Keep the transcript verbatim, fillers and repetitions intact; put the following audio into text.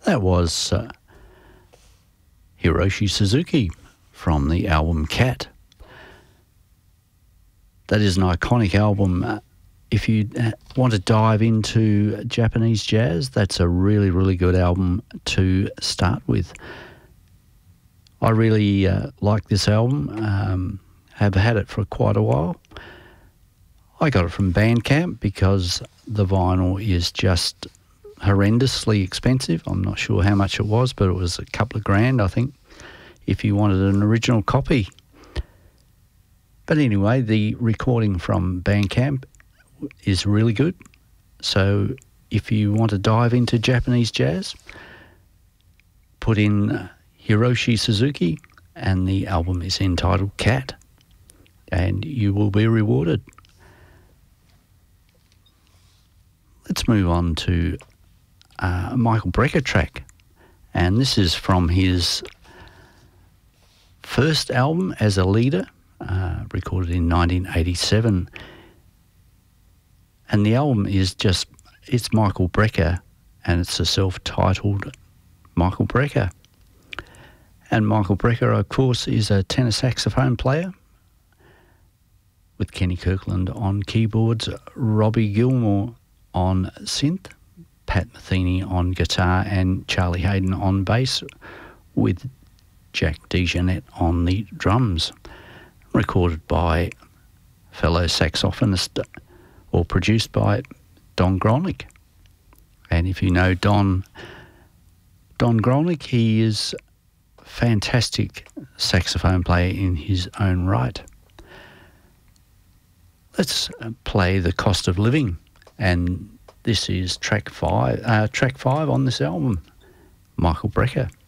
That was uh, Hiroshi Suzuki from the album Cat. That is an iconic album. Uh, if you uh, want to dive into Japanese jazz, that's a really, really good album to start with. I really uh, like this album. Um, have had it for quite a while. I got it from Bandcamp because the vinyl is just horrendously expensive. I'm not sure how much it was, but it was a couple of grand, I think, if you wanted an original copy. But anyway, the recording from Bandcamp is really good. So if you want to dive into Japanese jazz, put in Hiroshi Suzuki, and the album is entitled Cat, and you will be rewarded. Let's move on to uh, a Michael Brecker track, and this is from his first album as a leader, uh, recorded in nineteen eighty-seven. And the album is just, it's Michael Brecker, and it's a self-titled Michael Brecker. And Michael Brecker, of course, is a tenor saxophone player with Kenny Kirkland on keyboards, Robbie Gilmore on synth, Pat Metheny on guitar, and Charlie Hayden on bass, with Jack DeJohnette on the drums. Recorded by fellow saxophonist, or produced by Don Grolnick. And if you know Don, Don Grolnick, he is a fantastic saxophone player in his own right. Let's play The Cost of Living, and this is track five, uh, track five on this album, Michael Brecker.